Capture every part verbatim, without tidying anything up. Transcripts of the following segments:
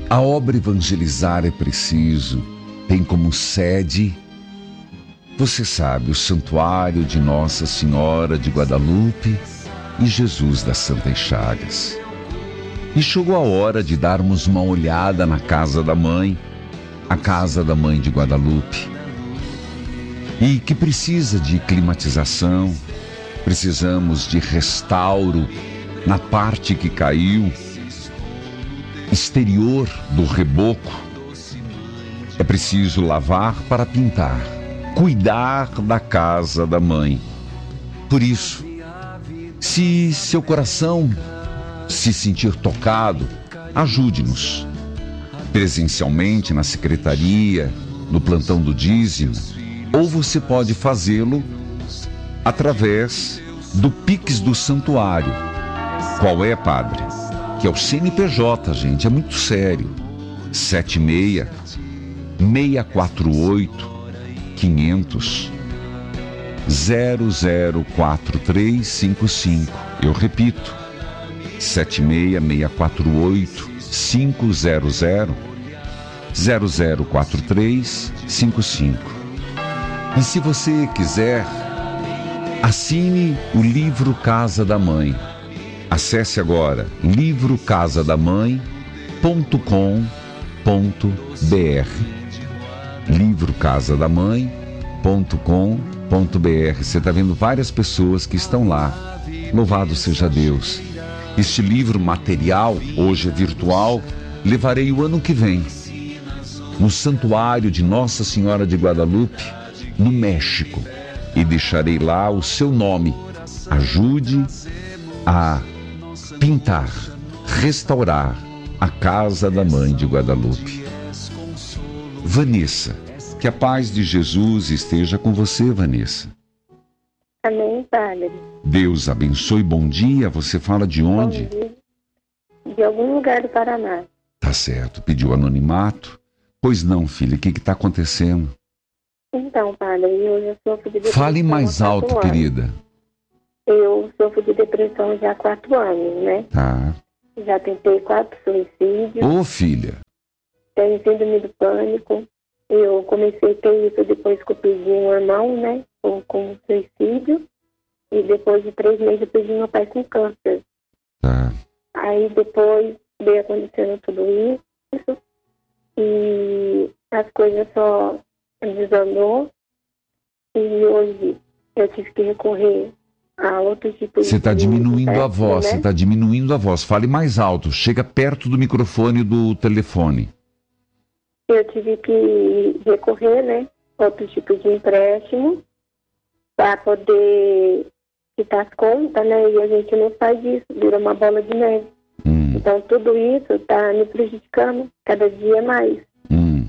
A obra Evangelizar é Preciso tem como sede, você sabe, o Santuário de Nossa Senhora de Guadalupe e Jesus das Santas Chagas. E chegou a hora de darmos uma olhada na casa da mãe, a casa da mãe de Guadalupe, e que precisa de climatização, precisamos de restauro na parte que caiu, exterior do reboco. É preciso lavar para pintar, cuidar da casa da mãe. Por isso, se seu coração se sentir tocado, ajude-nos presencialmente na secretaria, no plantão do dízimo, ou você pode fazê-lo através do Pix do Santuário. Qual é, padre? Que é o C N P J, gente, é muito sério. sete seis, seis quatro oito, quinhentos, zero zero quatro três cinco cinco. Eu repito, sete seis, seis quatro oito, cinco zero zero, zero zero quatro três cinco cinco. E se você quiser, assine o livro Casa da Mãe. Acesse agora livro casa da mãe ponto com ponto br. livro casa da mãe ponto com ponto br. Você está vendo várias pessoas que estão lá. Louvado seja Deus. Este livro material, hoje é virtual, levarei o ano que vem no Santuário de Nossa Senhora de Guadalupe, no México, e deixarei lá o seu nome. Ajude a pintar, restaurar a casa da mãe de Guadalupe. Vanessa, que a paz de Jesus esteja com você, Vanessa. Amém, padre. Deus abençoe, bom dia. Você fala de onde? Bom dia. De algum lugar do Paraná. Tá certo, pediu anonimato? Pois não, filha, o que está acontecendo? Então, padre, eu já sofro de depressão. Fale mais alto, anos. querida. Eu sofro de depressão já há quatro anos, né? Tá. Já tentei quatro suicídios. Ô, filha. Tenho síndrome do pânico. Eu comecei a ter isso depois que eu perdi um irmão, né? Com, com suicídio. E depois de três meses eu perdi meu pai com câncer. Tá. Aí depois veio acontecendo tudo isso. E as coisas só desandou. E hoje eu tive que recorrer a outro tipo de... Você está diminuindo de a voz, né? você está diminuindo a voz. Fale mais alto, chega perto do microfone do telefone. Eu tive que recorrer, né, a outro tipo de empréstimo para poder quitar as contas, né, e a gente não faz isso, vira uma bola de neve. Hum. Então tudo isso está me prejudicando cada dia mais. Hum.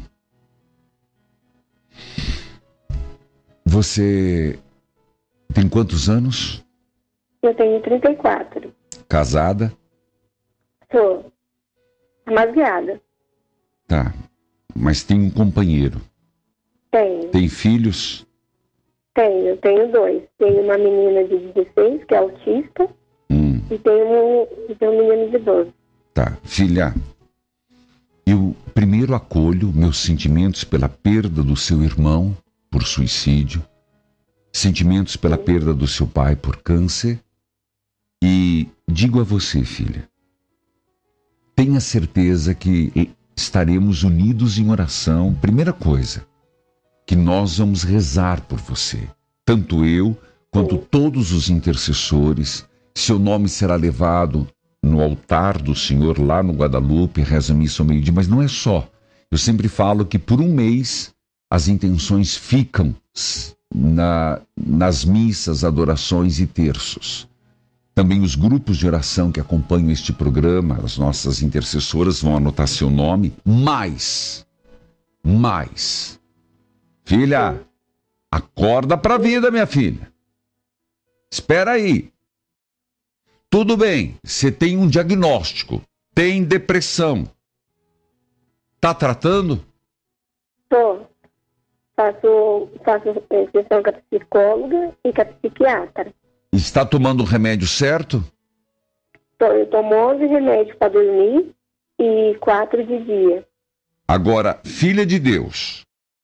Você tem quantos anos? Eu tenho trinta e quatro. Casada? Sou amazgueada. Tá. Mas tem um companheiro? Tenho. Tem filhos? Tenho, tenho dois. Tenho uma menina de dezesseis, que é autista, Hum. e tenho um, e tenho um menino de doze. Tá. Filha, eu primeiro acolho meus sentimentos pela perda do seu irmão por suicídio, sentimentos pela Sim. perda do seu pai por câncer, e digo a você, filha, tenha certeza que estaremos unidos em oração. Primeira coisa, que nós vamos rezar por você, tanto eu quanto Sim. todos os intercessores. Seu nome será levado no altar do Senhor lá no Guadalupe, reza missa ao meio-dia, mas não é só. Eu sempre falo que por um mês as intenções ficam na, nas missas, adorações e terços. Também os grupos de oração que acompanham este programa, as nossas intercessoras vão anotar seu nome. Mais, mais. Filha, acorda pra vida, minha filha. Espera aí. Tudo bem, você tem um diagnóstico, tem depressão. Tá tratando? Tô. Faço, faço sessão com a psicóloga e com a psiquiatra. Está tomando o remédio certo? Tô, eu tomo onze remédios para dormir e quatro de dia. Agora, filha de Deus,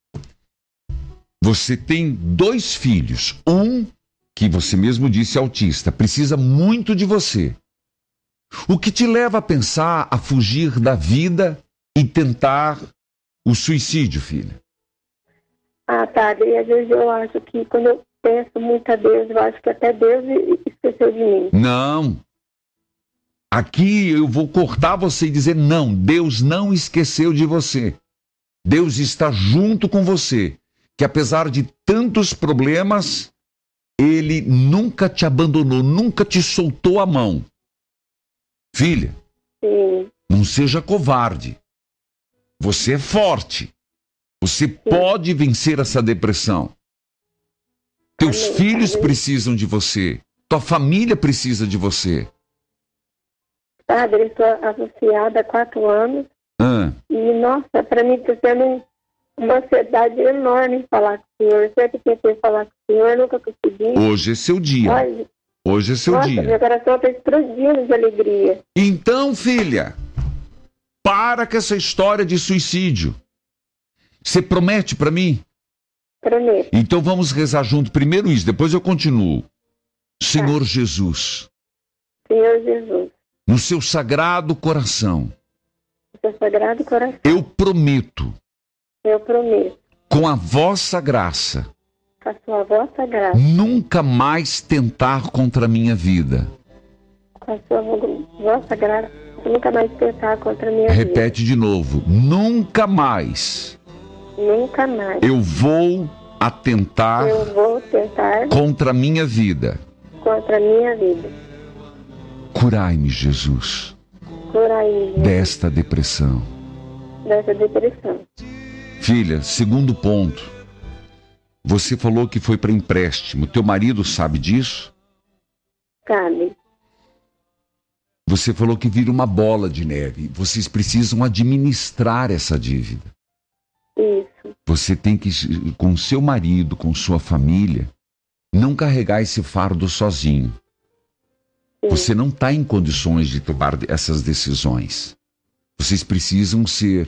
você tem dois filhos. Um, que você mesmo disse, autista, precisa muito de você. O que te leva a pensar a fugir da vida e tentar o suicídio, filha? Ah, padre, às vezes eu acho que quando eu penso muito a Deus, eu acho que até Deus esqueceu de mim. Não. Aqui eu vou cortar você e dizer não, Deus não esqueceu de você. Deus está junto com você, que apesar de tantos problemas, Ele nunca te abandonou, nunca te soltou a mão. Filha, Sim. não seja covarde. Você é forte. Você Sim. pode vencer essa depressão. Teus Amém. filhos Amém. precisam de você. Tua família precisa de você. Padre, eu estou associada há quatro anos. Ah. E, nossa, para mim está sendo uma ansiedade enorme falar com o senhor. Eu sempre tentei falar com o senhor, nunca consegui. Hoje é seu dia. Hoje, Hoje é seu nossa, dia. Meu coração está explodindo de alegria. Então, filha, para com essa história de suicídio. Você promete para mim? Prometo. Então vamos rezar junto. Primeiro isso, depois eu continuo. Senhor tá. Jesus. Senhor Jesus. No seu sagrado coração. No seu sagrado coração. Eu prometo. Eu prometo. Com a vossa graça. Com a sua vossa graça. Nunca mais tentar contra a minha vida. Com a sua vossa graça. Nunca mais tentar contra a minha Repete vida. Repete de novo. Nunca mais. Nunca mais. Eu vou atentar. Eu vou tentar. Contra a minha vida. Contra a minha vida. Curai-me, Jesus. Curai-me, Jesus. Desta depressão. Dessa depressão. Filha, segundo ponto. Você falou que foi para empréstimo. Teu marido sabe disso? Sabe. Você falou que vira uma bola de neve. Vocês precisam administrar essa dívida. Isso. Você tem que, com seu marido, com sua família, não carregar esse fardo sozinho. Sim. Você não está em condições de tomar essas decisões. Vocês precisam ser